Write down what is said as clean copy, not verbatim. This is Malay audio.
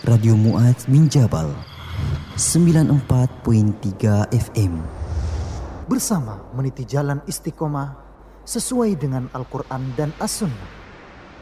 Radio Mu'adz bin Jabal 94.3 FM. Bersama meniti jalan istiqomah sesuai dengan Al-Quran dan As-Sunnah.